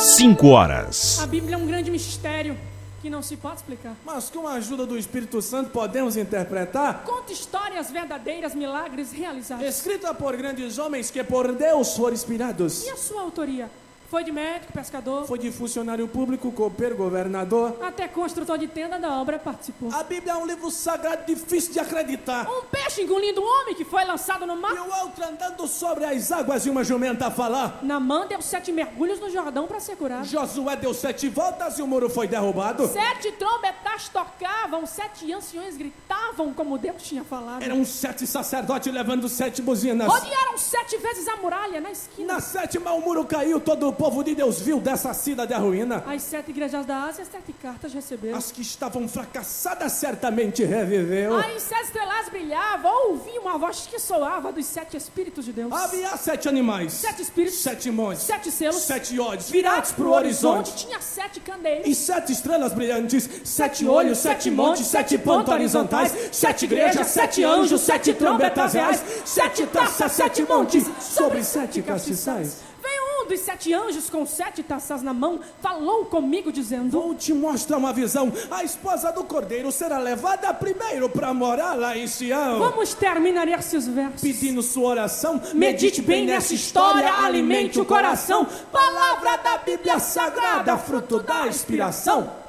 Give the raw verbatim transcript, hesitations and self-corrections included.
cinco horas. A Bíblia é um grande mistério que não se pode explicar. Mas com a ajuda do Espírito Santo podemos interpretar. Conta histórias verdadeiras, milagres realizados. Escrita por grandes homens que por Deus foram inspirados. E a sua autoria? Foi de médico, pescador? Foi de funcionário público, copeiro, governador. Até construtor de tenda da obra participou. A Bíblia é um livro sagrado difícil de acreditar. Um peixe engolindo um homem que foi lançado no mar. E o outro andando sobre as águas e uma jumenta a falar. Naamã deu sete mergulhos no Jordão para ser curado. Josué deu sete voltas e o muro foi derrubado. Sete trombetas tocavam, sete anciões gritavam como Deus tinha falado. Eram sete sacerdotes levando sete buzinas. Rodearam sete vezes a muralha na esquina. Na sétima o muro caiu, todo o povo de Deus viu dessa cidade a ruína. As sete igrejas da Ásia, sete cartas receberam. As que estavam fracassadas certamente reviveu. As sete estrelas brilhavam, ouvi uma voz que soava dos sete Espíritos de Deus. Havia sete animais, Sete espíritos, sete montes, sete selos, sete olhos virados pro horizonte. tinha sete candeias, E sete estrelas brilhantes, sete olhos, sete montes, sete pontos horizontais, sete igrejas, sete anjos, sete trombetas reais, sete taças, sete montes, sobre sete castiçais. Veio um dos sete anjos com sete taças na mão, falou comigo dizendo: Vou te mostrar uma visão. A esposa do cordeiro será levada primeiro para morar lá em Sião. Vamos terminar esses versos. Pedindo sua oração, Medite bem nessa história, alimente o coração. Palavra da Bíblia Sagrada, fruto da inspiração.